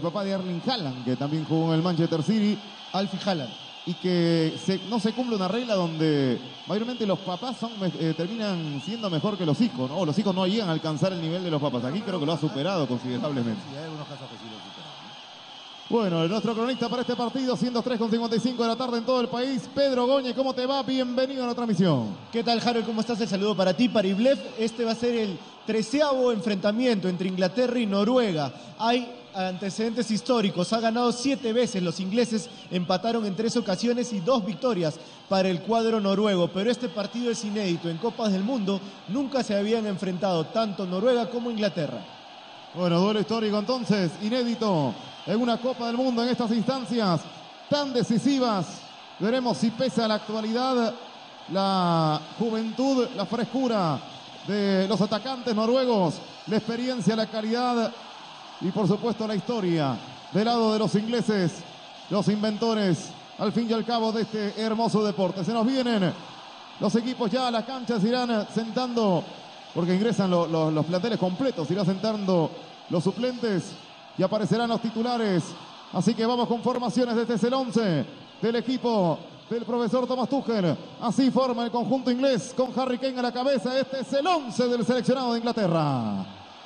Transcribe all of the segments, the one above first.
papá de Erling Haaland, que también jugó en el Manchester City. Alfie Haaland. Y que no se cumple una regla donde mayormente los papás terminan siendo mejor que los hijos, ¿no? O los hijos no llegan a alcanzar el nivel de los papás. Aquí creo que lo ha superado considerablemente. Sí, hay algunos casos que sí lo superan, ¿no? Bueno, nuestro cronista para este partido, siendo 3:55 de la tarde en todo el país, Pedro Goñi, ¿cómo te va? Bienvenido a la transmisión. ¿Qué tal, Harold? ¿Cómo estás? El saludo para ti, para Iblev. Este va a ser el 13º enfrentamiento entre Inglaterra y Noruega. Hay antecedentes históricos. Ha ganado 7 veces. Los ingleses empataron en 3 ocasiones y 2 victorias para el cuadro noruego. Pero este partido es inédito. En Copas del Mundo nunca se habían enfrentado tanto Noruega como Inglaterra. Bueno, duelo histórico entonces, inédito en una Copa del Mundo en estas instancias tan decisivas. Veremos si pesa la actualidad, la juventud, la frescura de los atacantes noruegos, la experiencia, la calidad y por supuesto la historia del lado de los ingleses, los inventores al fin y al cabo de este hermoso deporte. Se nos vienen los equipos ya a las canchas, irán sentando, porque ingresan los planteles completos, irán sentando los suplentes y aparecerán los titulares. Así que vamos con formaciones. Este es el 11 del equipo del profesor Thomas Tuchel. Así forma el conjunto inglés con Harry Kane a la cabeza. Este es el 11 del seleccionado de Inglaterra.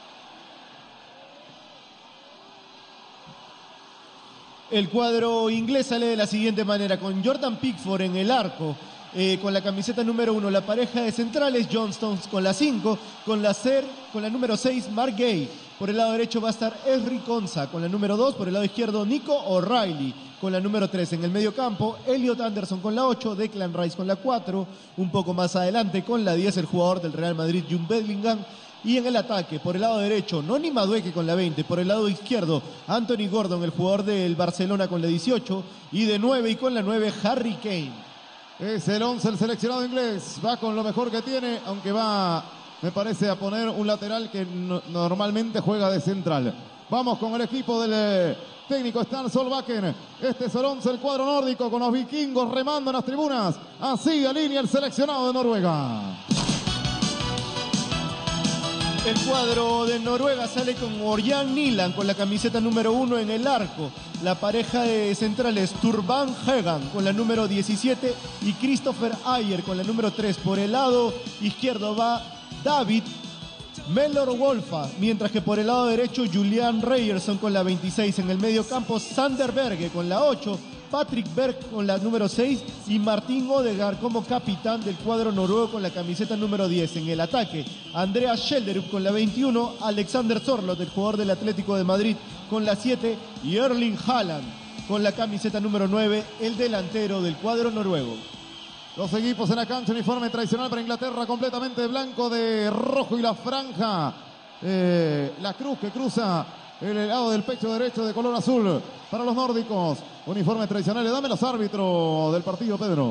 El cuadro inglés sale de la siguiente manera, con Jordan Pickford en el arco, con la camiseta número 1, la pareja de centrales, John Stones con la 5, con la número 6, Mark Gay. Por el lado derecho va a estar Ezri Konsa, con la número 2, por el lado izquierdo Nico O'Reilly, con la número 3. En el medio campo, Elliot Anderson con la 8, Declan Rice con la 4, un poco más adelante con la 10, el jugador del Real Madrid, Jude Bellingham. Y en el ataque, por el lado derecho, Noni Madueke con la 20. Por el lado izquierdo, Anthony Gordon, el jugador del Barcelona con la 18. Y de 9 y con la 9, Harry Kane. Es el 11 el seleccionado inglés. Va con lo mejor que tiene, aunque va, me parece, a poner un lateral que normalmente juega de central. Vamos con el equipo del técnico Stan Solbakken. Este es el 11, el cuadro nórdico, con los vikingos remando en las tribunas. Así alinea el seleccionado de Noruega. El cuadro de Noruega sale con Ørjan Nyland con la camiseta número 1 en el arco. La pareja de centrales Turban Hegan con la número 17 y Christopher Ayer con la número 3. Por el lado izquierdo va David Mellor Wolfa, mientras que por el lado derecho Julian Ryerson con la 26. En el medio campo Sander Berge con la 8. Patrick Berg con la número 6 y Martín Odegaard como capitán del cuadro noruego con la camiseta número 10. En el ataque, Andreas Schjelderup con la 21, Alexander Zorlot, el jugador del Atlético de Madrid, con la 7 y Erling Haaland con la camiseta número 9, el delantero del cuadro noruego. Los equipos en la cancha, uniforme tradicional para Inglaterra, completamente de blanco, de rojo y la franja, la cruz que cruza el lado del pecho derecho de color azul para los nórdicos. Uniforme tradicional. Dame los árbitros del partido, Pedro.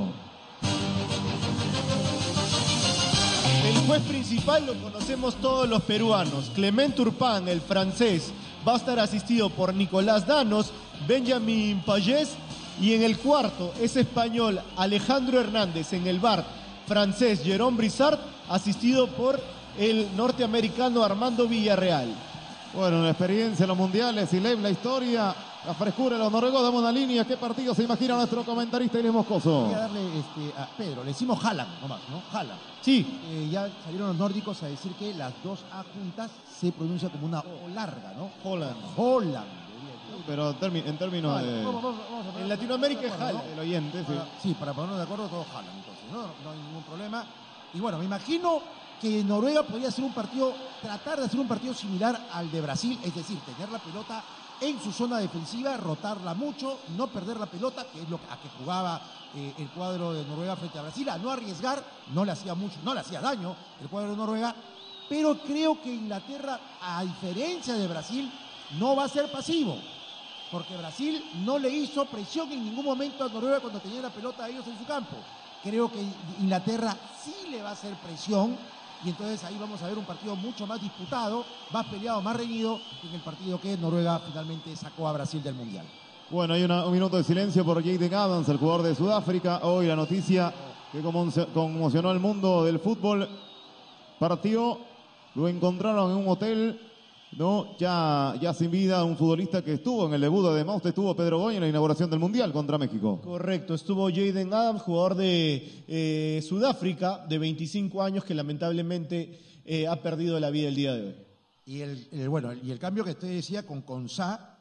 El juez principal lo conocemos todos los peruanos. Clement Turpin, el francés, va a estar asistido por Nicolás Danos, Benjamin Pagés. Y en el cuarto es español Alejandro Hernández. En el VAR, francés Jérôme Brissard, asistido por el norteamericano Armando Villarreal. Bueno, la experiencia en los mundiales y la historia, la frescura de los noruegos. Damos una línea. ¿Qué partido se imagina nuestro comentarista Inés Moscoso? Voy a darle a Pedro, le decimos Haaland nomás, ¿no? Haaland. Sí. Ya salieron los nórdicos a decir que las dos A juntas se pronuncia como una O larga, ¿no? Holland. Holland. Pero en términos vale, de... En Latinoamérica es Haaland. El oyente, sí. Sí, para ponernos de acuerdo todos Haaland, entonces, no hay ningún problema. Y bueno, me imagino que Noruega podría hacer un partido, tratar de hacer un partido similar al de Brasil, es decir, tener la pelota en su zona defensiva, rotarla mucho, no perder la pelota, que es lo a que jugaba el cuadro de Noruega frente a Brasil, a no arriesgar, no le hacía mucho, no le hacía daño el cuadro de Noruega, pero creo que Inglaterra, a diferencia de Brasil, no va a ser pasivo, porque Brasil no le hizo presión en ningún momento a Noruega cuando tenía la pelota a ellos en su campo. Creo que Inglaterra sí le va a hacer presión, y entonces ahí vamos a ver un partido mucho más disputado, más peleado, más reñido que en el partido que Noruega finalmente sacó a Brasil del Mundial. Bueno, hay un minuto de silencio por Jaden Adams, el jugador de Sudáfrica. Hoy la noticia que conmocionó al mundo del fútbol. Partió, lo encontraron en un hotel No, ya sin vida, un futbolista que estuvo en el debut, además usted estuvo Pedro Goñi en la inauguración del Mundial contra México. Correcto, estuvo Jaden Adams, jugador de Sudáfrica, de 25 años, que lamentablemente ha perdido la vida el día de hoy. Y el cambio que usted decía con Consá,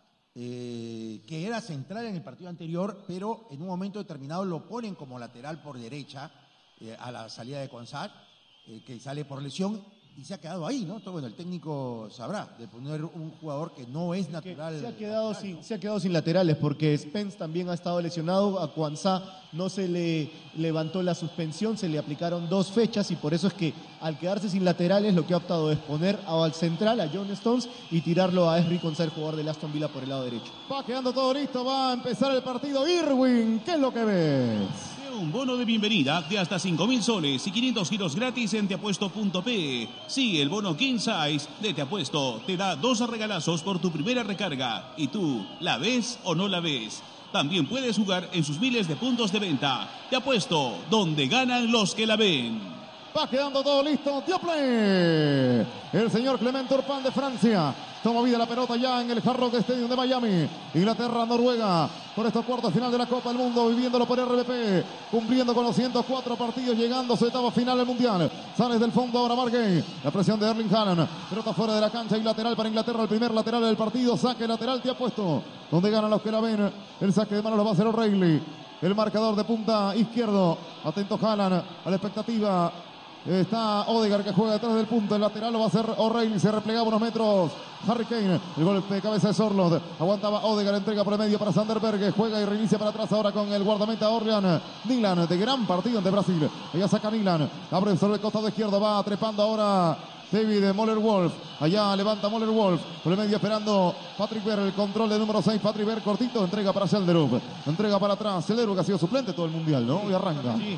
que era central en el partido anterior, pero en un momento determinado lo ponen como lateral por derecha a la salida de Consá, que sale por lesión. Y se ha quedado ahí, ¿no? Entonces, el técnico sabrá de poner un jugador que no es natural. Se ha quedado sin laterales porque Spence también ha estado lesionado. A Kwanzaa no se le levantó la suspensión, se le aplicaron 2 fechas y por eso es que al quedarse sin laterales lo que ha optado es poner al central, a John Stones, y tirarlo a Esri Konsa, el jugador del Aston Villa, por el lado derecho. Va quedando todo listo, va a empezar el partido. Irwin, ¿qué es lo que ves? Un bono de bienvenida de hasta 5.000 soles y 500 giros gratis en teapuesto.pe. Sí, el bono King Size de Te Apuesto te da 2 regalazos por tu primera recarga. ¿Y tú, la ves o no la ves? También puedes jugar en sus miles de puntos de venta. Te Apuesto, donde ganan los que la ven. Va quedando todo listo. ¡Dio play! El señor Clement Turpin de Francia. Toma vida la pelota ya en el Hard Rock Stadium de Miami. Inglaterra, Noruega. Por estos cuartos final de la Copa del Mundo. Viviéndolo por RBP. Cumpliendo con los 104 partidos. Llegando a su etapa final del Mundial. Sale del fondo ahora Margay. La presión de Erling Haaland. Pelota fuera de la cancha y lateral para Inglaterra. El primer lateral del partido. Saque lateral. Te Apuesto. Donde ganan los que la ven. El saque de mano lo va a hacer O'Reilly. El marcador de punta izquierdo. Atento Haaland a la expectativa. Está Odegaard que juega detrás del punto. El lateral lo va a hacer O'Reilly. Se replegaba unos metros Harry Kane. El golpe de cabeza de Sorloth. Aguantaba Odegaard. Entrega por el medio para Sanderberg. Juega y reinicia para atrás ahora con el guardameta Orlean Nilan. De gran partido ante Brasil. Allá saca Nilan. Abre sobre el costado izquierdo. Va trepando ahora David Moller-Wolf. Allá levanta Moller-Wolf. Por el medio esperando Patrick Berg. El control de número 6. Patrick Berg cortito. Entrega para Schelderup. Entrega para atrás. Schelderup que ha sido suplente todo el mundial, ¿no? Y arranca. Sí.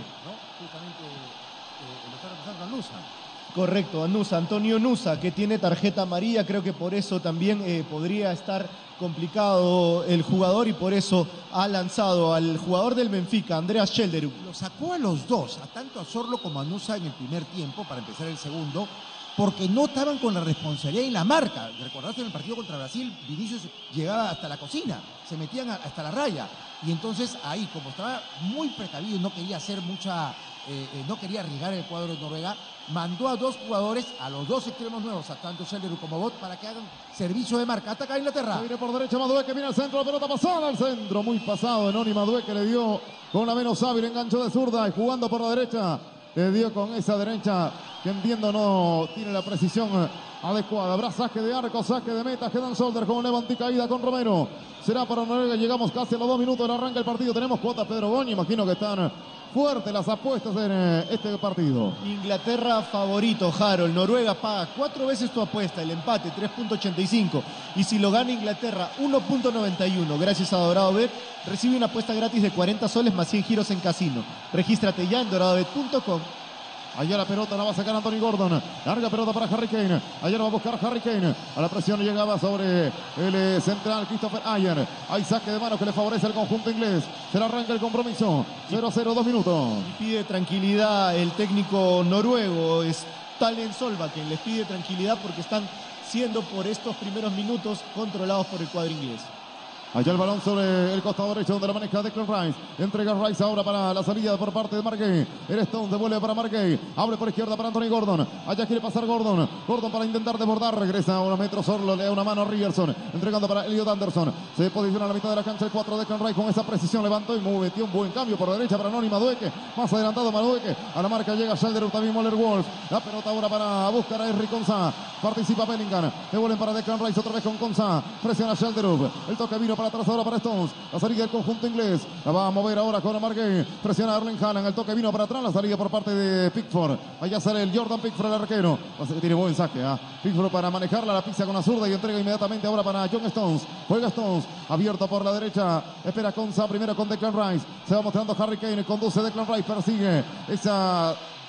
Nusa. Correcto, Nusa, Antonio Nusa, que tiene tarjeta amarilla, creo que por eso también podría estar complicado el jugador y por eso ha lanzado al jugador del Benfica, Andreas Schelderup. Lo sacó a los dos, tanto a Sorlo como a Nusa en el primer tiempo para empezar el segundo, porque no estaban con la responsabilidad y la marca. Recordaste en el partido contra Brasil, Vinicius llegaba hasta la cocina, se metían hasta la raya. Y entonces ahí, como estaba muy precavido y no quería hacer no quería arriesgar el cuadro de Noruega, mandó a 2 jugadores, a los 2 extremos nuevos, a tanto Schelderup como Bot, para que hagan servicio de marca. Ataca a Inglaterra. Se viene por derecha Madueque, viene al centro, la pelota pasada al centro, muy pasado. Noni Madueque le dio con la menos hábil, engancho de zurda y jugando por la derecha. Le dio con esa derecha que entiendo no tiene la precisión adecuada. Habrá saque de arco, saque de meta. Quedan Solder con levanta y caída con Romero. Será para Noruega. Llegamos casi a los 2 minutos del arranque del partido. Tenemos cuotas Pedro Goñi. Imagino que están fuertes las apuestas en este partido. Inglaterra favorito, Harold. Noruega paga 4 veces tu apuesta. El empate 3.85. Y si lo gana Inglaterra 1.91. Gracias a Dorado Bet. Recibe una apuesta gratis de 40 soles más 100 giros en casino. Regístrate ya en doradobet.com. Allá la pelota la va a sacar Anthony Gordon. Larga pelota para Harry Kane. Allá lo va a buscar Harry Kane. A la presión llegaba sobre el central Christopher Ayer. Hay saque de mano que le favorece al conjunto inglés. Se le arranca el compromiso. 0-0, 2 minutos. Y pide tranquilidad el técnico noruego. Es Talen Solba quien les pide tranquilidad porque están siendo por estos primeros minutos controlados por el cuadro inglés. Allá el balón sobre el costado derecho donde la maneja Declan Rice. Entrega Rice ahora para la salida por parte de Margay. El Stone devuelve para Margay. Abre por izquierda para Anthony Gordon. Allá quiere pasar Gordon. Gordon para intentar desbordar. Regresa a unos metros. Sorlo le da una mano a Ryerson. Entregando para Elliot Anderson. Se posiciona a la mitad de la cancha el 4 de Declan Rice con esa precisión. Levantó y metió un buen cambio por derecha para Noni Madueque. Más adelantado Madueque. A la marca llega Schelderup. También Moller-Wolf. La pelota ahora para buscar a Henry Konsa. Participa Bellingham. Devuelven para Declan Rice otra vez con Konsa. Presiona Schelderup. El toque vino para atrás ahora para Stones. La salida del conjunto inglés. La va a mover ahora con Margay. Presiona a Erling Haaland. El toque vino para atrás. La salida por parte de Pickford. Allá sale el Jordan Pickford, el arquero. Tiene buen saque. Pickford para manejarla. La pisa con la zurda y entrega inmediatamente ahora para John Stones. Juega Stones. Abierto por la derecha. Espera Konsa. Primero con Declan Rice. Se va mostrando Harry Kane. Conduce Declan Rice. Persigue esa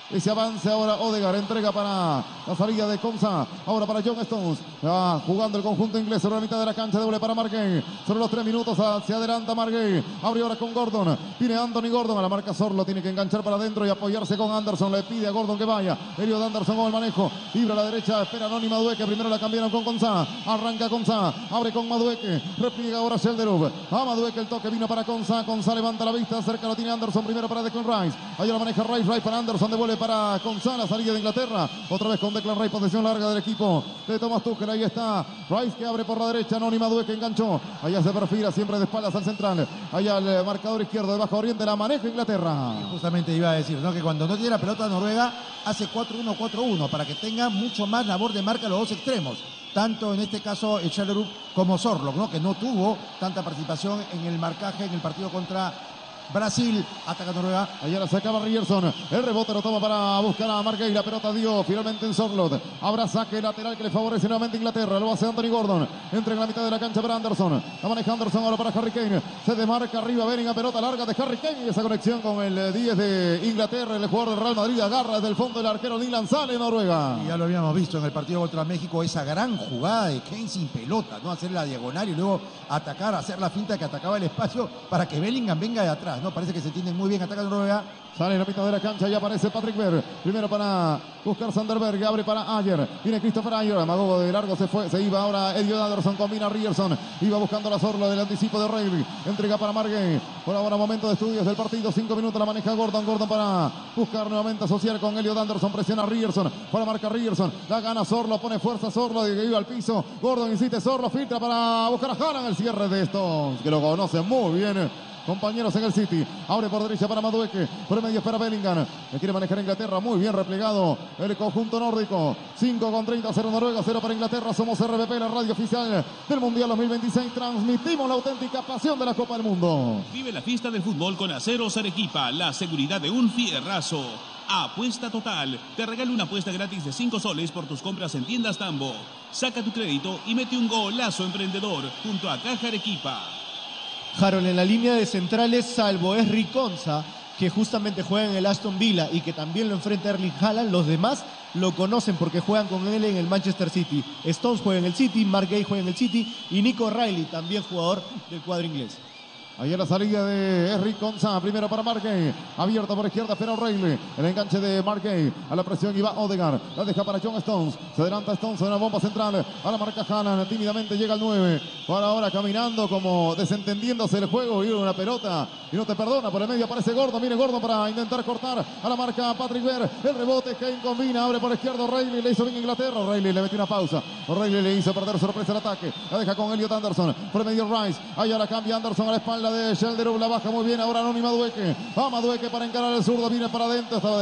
ese avance. Ahora Odegaard entrega para la salida de Konsa. Ahora para John Stones. Jugando el conjunto inglés sobre la mitad de la cancha. Doble para Margay. Sobre los 3 minutos se adelanta Margay. Abre ahora con Gordon. Viene Anthony Gordon a la marca Sorlo. Tiene que enganchar para adentro y apoyarse con Anderson. Le pide a Gordon que vaya. Elliot Anderson con el manejo. Libra a la derecha. Espera Noni Madueke. Primero la cambiaron con Konsa. Arranca Konsa. Abre con Madueke. Repliega ahora Shelderub. A Madueke el toque vino para Konsa. Konsa levanta la vista. Cerca lo tiene Anderson. Primero para Declan Rice. Ahí la maneja Rice para Anderson. Devuelve para Konsa. La salida de Inglaterra. Otra vez con Declan Rice. Posesión larga del equipo de Thomas Tuchel. Ahí está Rice que abre por la derecha. Noni Madueke enganchó. Allá se perfila siempre de espaldas al central. Allá el marcador izquierdo de Bajo Oriente. La maneja Inglaterra. Justamente iba a decir, ¿no?, que cuando no tiene la pelota Noruega hace 4-1-4-1 para que tenga mucho más labor de marca los dos extremos. Tanto en este caso Shellerud como Sorloth, ¿no?, que no tuvo tanta participación en el marcaje en el partido contra Brasil. Ataca Noruega. Ayer se acaba Ryerson. El rebote lo toma para buscar a Margay. La pelota dio finalmente en Sorloth. Habrá saque lateral que le favorece nuevamente Inglaterra. Lo hace Anthony Gordon. Entra en la mitad de la cancha para Anderson. La maneja Anderson ahora para Harry Kane. Se desmarca arriba Bellingham. Pelota larga de Harry Kane. Y esa conexión con el 10 de Inglaterra. El jugador del Real Madrid agarra desde el fondo del arquero Dylan. Sale Noruega. Y ya lo habíamos visto en el partido contra México. Esa gran jugada de Kane sin pelota, ¿no? Hacer la diagonal y luego atacar, hacer la finta que atacaba el espacio para que Bellingham venga de atrás, ¿no? Parece que se entienden muy bien. Ataca Noruega. Sale en la mitad de la cancha y aparece Patrick Berg. Primero para buscar Sanderberg. Abre para Ayer. Viene Christopher Ayer. Amago de largo se iba ahora Elliot Anderson. Combina Ryerson. Iba buscando la Sorlo del anticipo de Reilly. Entrega para Margay. Por ahora momento de estudios del partido. 5 minutos la maneja Gordon. Gordon para buscar nuevamente asociar con Elliot Anderson. Presiona a Ryerson. Para marcar Ryerson. La gana Sorlo. Pone fuerza Sorlo. Que iba al piso. Gordon insiste. Sorlo filtra para buscar a Haaland. El cierre de Stones, que lo conoce muy bien. Compañeros en el City. Abre por derecha para Madueke. Por el medio espera Bellingham. Le quiere manejar Inglaterra. Muy bien replegado el conjunto nórdico. 5:30, 0 Noruega, 0 para Inglaterra. Somos RBP, la radio oficial del Mundial 2026. Transmitimos la auténtica pasión de la Copa del Mundo. Vive la fiesta del fútbol con Aceros Arequipa. La seguridad de un fierrazo. Apuesta Total. Te regalo una apuesta gratis de 5 soles por tus compras en tiendas Tambo. Saca tu crédito y mete un golazo emprendedor junto a Caja Arequipa. Harold, en la línea de centrales, salvo Esri Konsa, que justamente juega en el Aston Villa y que también lo enfrenta Erling Haaland, los demás lo conocen porque juegan con él en el Manchester City. Stones juega en el City, Margay juega en el City y Nico Riley, también jugador del cuadro inglés. Ahí en la salida de Henrik Konsa, primero para Margay, abierta por izquierda, espera O'Reilly, el enganche de Margay, a la presión iba Odegaard, la deja para John Stones, se adelanta Stones en la bomba central, a la marca Haaland, tímidamente llega el 9, por ahora caminando como desentendiéndose el juego, y una pelota, y no te perdona, por el medio aparece Gordon, viene Gordon para intentar cortar, a la marca Patrick Berg, el rebote, Kane combina, abre por izquierda O'Reilly, le hizo bien Inglaterra, O'Reilly le metió una pausa, O'Reilly le hizo perder sorpresa el ataque, la deja con Elliot Anderson, por el medio Rice, allá la cambia Anderson a la espalda de Shelderub, la baja muy bien ahora Noni Madueke, va Madueke para encarar el zurdo, viene para adentro, estaba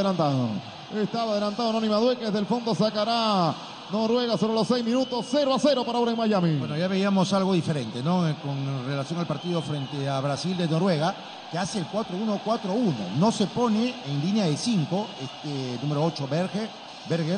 adelantado Noni Madueke, desde el fondo sacará Noruega sobre los 6 minutos, 0-0 para ahora en Miami. Bueno, ya veíamos algo diferente, ¿no? Con relación al partido frente a Brasil de Noruega, que hace el 4-1-4-1, no se pone en línea de 5, número 8 Berger,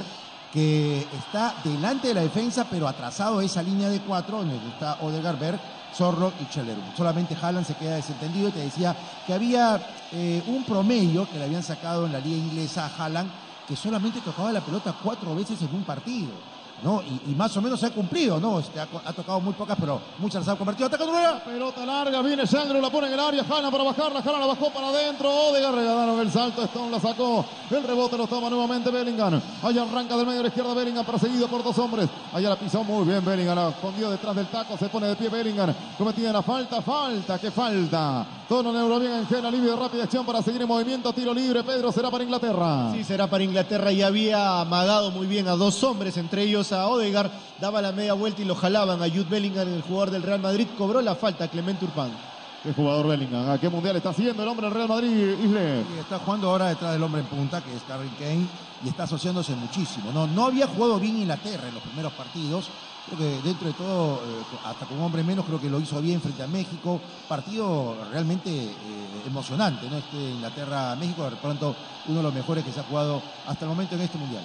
que está delante de la defensa, pero atrasado esa línea de 4, en el que está Odegaard, Berg, Sorloth y Shellerud. Solamente Haaland se queda desentendido y te decía que había un promedio que le habían sacado en la liga inglesa a Haaland, que solamente tocaba la pelota 4 veces en un partido, ¿no? Y más o menos se ha cumplido, ¿no? Ha tocado muy pocas, pero muchas las ha convertido. ¡Ataca Noruega! Pelota larga, viene Sandro, la pone en el área, Haaland para bajarla, Haaland la bajó para adentro, Odegaard regalaron el salto, Stone la sacó, el rebote lo toma nuevamente Bellingham, allá arranca del medio a la izquierda Bellingham, perseguido por 2 hombres, allá la pisó muy bien Bellingham, la escondió detrás del taco, se pone de pie Bellingham, cometida la falta, que falta, todo neuro bien en Gena, libre de rápida acción para seguir en movimiento, tiro libre, Pedro, será para Inglaterra. Sí, será para Inglaterra, y había amagado muy bien a 2 hombres, entre ellos a Odegaard, daba la media vuelta y lo jalaban a Jude Bellingham, el jugador del Real Madrid, cobró la falta Clemente Urpán. ¿Qué jugador Bellingham? ¿A qué mundial está haciendo el hombre del Real Madrid, Isle? Y está jugando ahora detrás del hombre en punta, que es Harry Kane, y está asociándose muchísimo. No había jugado bien Inglaterra en los primeros partidos. Creo que dentro de todo, hasta con un hombre menos, creo que lo hizo bien frente a México. Partido realmente emocionante, ¿no? Inglaterra-México, de pronto uno de los mejores que se ha jugado hasta el momento en este mundial.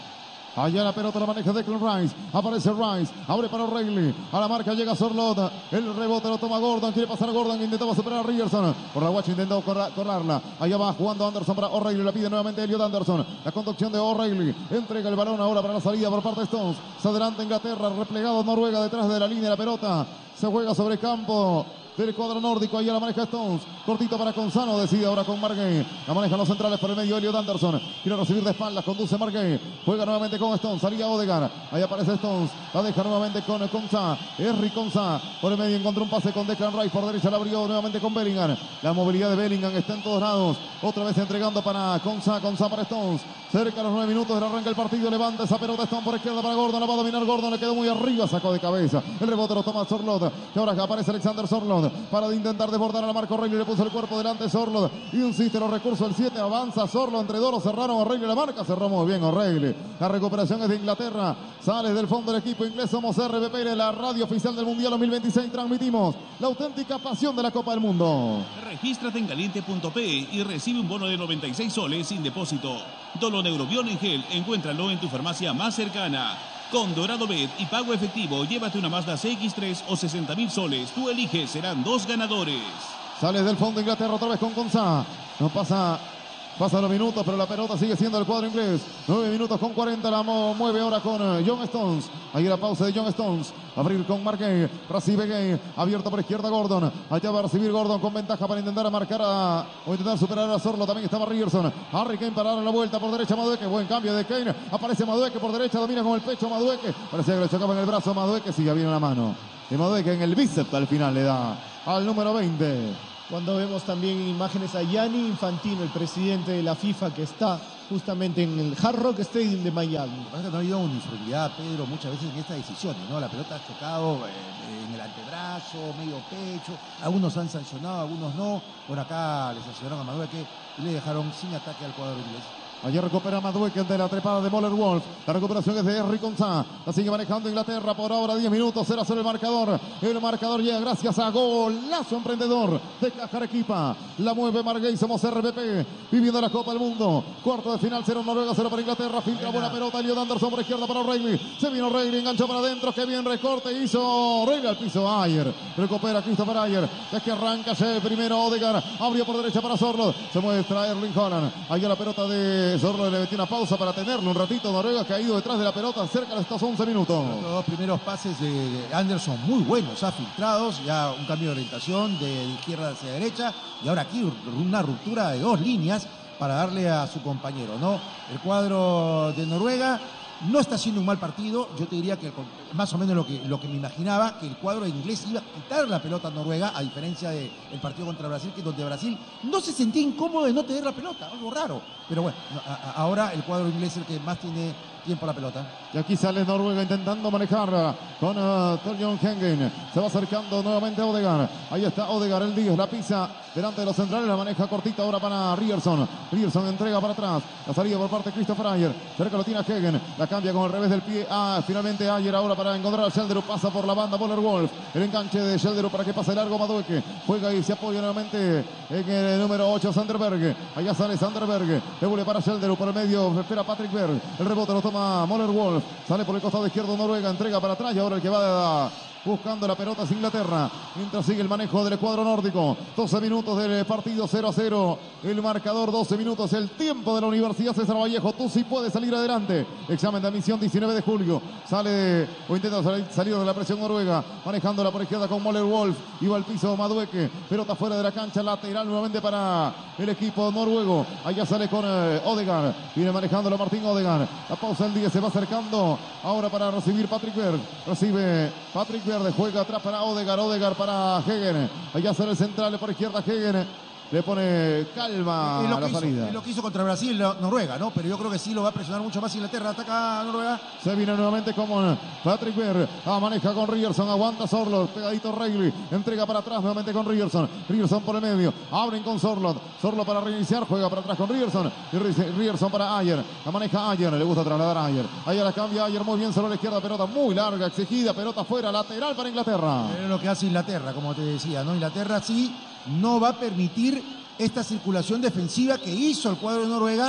Allá la pelota la maneja Declan Rice. Aparece Rice. Abre para O'Reilly. A la marca llega Sorloth. El rebote lo toma Gordon. Quiere pasar a Gordon. Intentaba superar a Ryerson. Por la guacha intentó correrla. Allá va jugando Anderson para O'Reilly. La pide nuevamente Elliot Anderson. La conducción de O'Reilly. Entrega el balón ahora para la salida por parte de Stones. Se adelanta Inglaterra. Replegado Noruega detrás de la línea de la pelota. Se juega sobre campo del cuadro nórdico. Ahí la maneja Stones. Cortito para Consano. Decide ahora con Marguerite. La manejan los centrales por el medio. Elliot Anderson. Quiere recibir de espaldas. Conduce Marguerite. Juega nuevamente con Stones. Salía Odegaard. Ahí aparece Stones. La deja nuevamente con Konsa. Henry Konsa. Por el medio encontró un pase con Declan Rice. Por derecha la abrió nuevamente con Bellingham. La movilidad de Bellingham está en todos lados. Otra vez entregando para Konsa. Konsa para Stones. Cerca a los 9 minutos del arranque del partido. Levanta esa pelota. Stones por izquierda para Gordon. La va a dominar Gordon. Le quedó muy arriba. Sacó de cabeza. El rebote lo toma Sorloth. Que ahora aparece Alexander Sorloth. Para de intentar desbordar a la marca O'Reilly. Le puso el cuerpo delante Sorloth. Y insiste los recursos. El 7 avanza Sorloth. Entre dos lo cerraron O'Reilly. La marca cerró muy bien O'Reilly. La recuperación es de Inglaterra. Sale del fondo del equipo inglés. Somos RBP, la radio oficial del Mundial 2026. Transmitimos la auténtica pasión de la Copa del Mundo. Regístrate en caliente.p y recibe un bono de 96 soles sin depósito. Doloneurobion en gel, encuéntralo en tu farmacia más cercana. Con Dorado Bet y pago efectivo, llévate una Mazda CX-3 o 60.000 soles. Tú eliges, serán 2 ganadores. Sale del fondo Inglaterra otra vez con Konsa. No pasa los minutos, pero la pelota sigue siendo el cuadro inglés. 9 minutos con 40. La mueve ahora con John Stones. Ahí la pausa de John Stones. Abrir con Mark Gay. Recibe Gay. Abierto por izquierda Gordon. Allá va a recibir Gordon con ventaja para intentar marcar o intentar superar a Sorloth. También estaba Ryerson. Harry Kane para dar la vuelta por derecha. Madueke. Buen cambio de Kane. Aparece Madueke por derecha. Domina con el pecho Madueke. Parecía que le chocaba en el brazo Madueke. Sigue bien la mano. Y Madueke en el bíceps al final le da al número 20. Cuando vemos también imágenes a Gianni Infantino, el presidente de la FIFA, que está justamente en el Hard Rock Stadium de Miami. Parece que no ha habido uniformidad, Pedro, muchas veces en estas decisiones, ¿no? La pelota ha chocado en el antebrazo, medio pecho. Algunos han sancionado, algunos no. Por acá le sancionaron a Madueke y le dejaron sin ataque al cuadro inglés. Allí recupera Madueke de la trepada de Moller Wolf. La recuperación es de Henry Konsa. La sigue manejando Inglaterra por ahora. 10 minutos. 0-0 el marcador. El marcador llega gracias a golazo emprendedor de Cajarequipa. La mueve Marguerite. Somos RBP. Viviendo la Copa del Mundo. Cuarto de final. 0 Noruega, 0 para Inglaterra. Filtra buena pelota. Elliot Anderson por izquierda para O'Reilly. Se vino O'Reilly. Enganchó para adentro. Qué bien recorte hizo O'Reilly al piso. Ayer. Recupera Christopher Ayer. Es que arranca primero Odegaard. Abrió por derecha para Sorloth. Se muestra Erling Haaland. Allá la pelota de Sorloth le metió una pausa para tenerlo un ratito. Noruega que ha ido detrás de la pelota cerca de estos 11 minutos. Los dos primeros pases de Anderson muy buenos, filtrados, ya un cambio de orientación de izquierda hacia derecha y ahora aquí una ruptura de 2 líneas para darle a su compañero, ¿no? El cuadro de Noruega no está haciendo un mal partido. Yo te diría que más o menos lo que me imaginaba, que el cuadro inglés iba a quitar la pelota a Noruega, a diferencia del partido contra Brasil, que donde Brasil no se sentía incómodo de no tener la pelota, algo raro. Pero bueno, ahora el cuadro inglés es el que más tiene tiempo la pelota. Y aquí sale Noruega intentando manejar con Torbjørn Hengen. Se va acercando nuevamente a Odegaard. Ahí está Odegaard, el 10, la pisa delante de los centrales, la maneja cortita ahora para Ryerson. Ryerson entrega para atrás. La salida por parte de Christopher Ayer. Cerca lo tiene a Hengen. La cambia con el revés del pie. Finalmente Ayer ahora para encontrar a Schelderup. Pasa por la banda Moller Wolf. El enganche de Schelderup para que pase largo Madueke. Juega y se apoya nuevamente en el número 8 Sanderberg. Allá sale Sanderberg. Devuelve para Schelderup por el medio. Espera Patrick Berg. El rebote lo toma Moller Wolf. Sale por el costado izquierdo Noruega. Entrega para atrás y ahora el que va buscando la pelota es Inglaterra. Mientras sigue el manejo del cuadro nórdico. 12 minutos del partido, 0-0. El marcador, 12 minutos. El tiempo de la Universidad César Vallejo. Tú sí puedes salir adelante. Examen de admisión 19 de julio. Sale o intenta salir de la presión Noruega. Manejándola por izquierda con Moller Wolf. Iba al piso Madueke. Pelota fuera de la cancha. Lateral nuevamente para el equipo noruego. Allá sale con Odegaard. Viene manejándolo Martín Odegaard. La pausa el 10 se va acercando. Ahora para recibir Patrick Berg. Recibe Patrick Berg. Juega atrás para Odegaard para Hegen. Allá sale el central por izquierda Hegen. Le pone calma a la salida. Es lo que hizo contra Brasil, Noruega, ¿no? Pero yo creo que sí lo va a presionar mucho más Inglaterra. Ataca a Noruega. Se viene nuevamente con Patrick Berg. Maneja con Ryerson. Aguanta Sorloth. Pegadito O'Reilly. Entrega para atrás nuevamente con Ryerson. Ryerson por el medio. Abren con Sorloth. Sorloth para reiniciar. Juega para atrás con Ryerson. Ryerson para Ayer. La maneja Ayer. Le gusta trasladar a Ayer. Ayer la cambia Ayer muy bien. Solo a la izquierda. Pelota muy larga. Exigida. Pelota fuera. Lateral para Inglaterra. Es lo que hace Inglaterra, como te decía, ¿no? Inglaterra sí no va a permitir esta circulación defensiva que hizo el cuadro de Noruega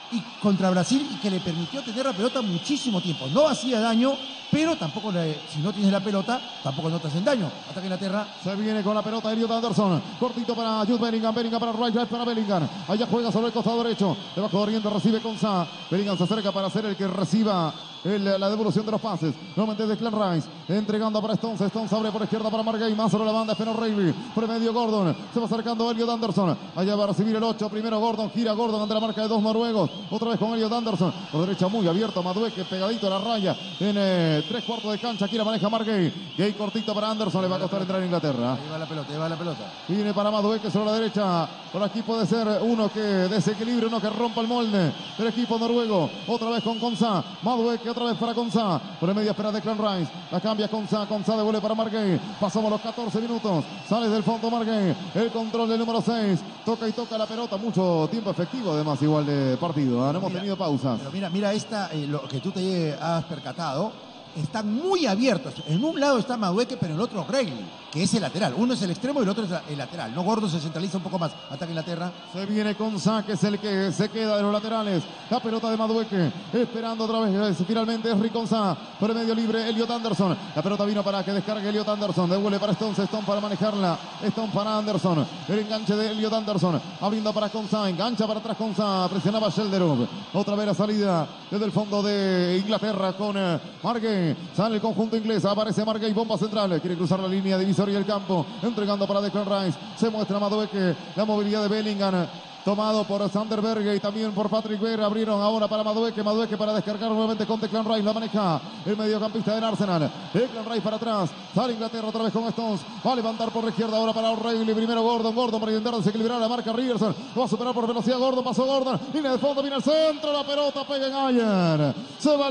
y contra Brasil y que le permitió tener la pelota muchísimo tiempo. No hacía daño, pero tampoco, si no tienes la pelota, tampoco no te hacen daño. Ataque Inglaterra. Se viene con la pelota Elliot Anderson. Cortito para Jude Bellingham. Bellingham para Wright para Bellingham. Allá juega sobre el costado derecho. Debajo de Oriente recibe Konsa. Bellingham se acerca para ser el que reciba la devolución de los pases. Nuevamente Declan Rice. Entregando para Stones. Stones abre por izquierda para Margay. Más sobre la banda. Feno Reilly. Por el medio Gordon. Se va acercando Elliot Anderson. Allá va a recibir el 8. Primero Gordon. Gira Gordon ante la marca de 2 noruegos. Otra vez con Elliot Anderson. Por derecha muy abierto. Madueque pegadito a la raya. En 3/4 de cancha. Aquí la maneja Margay. Gay cortito para Anderson. Le va a costar entrar en Inglaterra. Ahí va la pelota, ahí va la pelota. Viene para Madueque sobre la derecha. Por aquí puede ser uno que desequilibre, uno que rompa el molde del equipo noruego. Otra vez con Konsa. Madueque otra vez para Konsa. Por el medio espera Declan Rice. La cambia Konsa. Konsa devuelve para Margay. Pasamos los 14 minutos. Sale del fondo Margay. El control del número 6. Toca y toca la pelota. Mucho tiempo efectivo además igual de partido. No hemos tenido pausas. Pero mira esta, lo que tú te has percatado. Están muy abiertos. En un lado está Madueque, pero en el otro Reilly, que es el lateral. Uno es el extremo y el otro es el lateral. No, Gordo se centraliza un poco más. Ataque Inglaterra. Se viene Konsa, que es el que se queda de los laterales. La pelota de Madueque. Esperando otra vez. Finalmente es Konsa. Por el medio libre, Elliot Anderson. La pelota vino para que descargue Elliot Anderson. Devuelve para Stones. Stone para manejarla. Stone para Anderson. El enganche de Elliot Anderson. Abriendo para Konsa. Engancha para atrás Konsa. Presionaba Shelderov. Otra vez la salida desde el fondo de Inglaterra con Margay. Sale el conjunto inglés, aparece Margay, bomba central, quiere cruzar la línea divisoria del campo, entregando para Declan Rice, se muestra Madueque, la movilidad de Bellingham, tomado por Sander Berge y también por Patrick Vieira. Abrieron ahora para Madueque para descargar nuevamente con Declan Rice, la maneja el mediocampista del Arsenal. Declan Rice para atrás, sale Inglaterra otra vez con Stones, va a levantar por la izquierda ahora para O'Reilly, primero Gordon para intentar desequilibrar la marca Riverson, va a superar por velocidad Gordon, pasó Gordon, línea de fondo, viene el centro, la pelota pega en Ayer, se va